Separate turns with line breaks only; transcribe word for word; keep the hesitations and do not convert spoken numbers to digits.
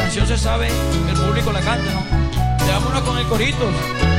canción se sabe, el público la canta, ¿no? Veámonos con el corito.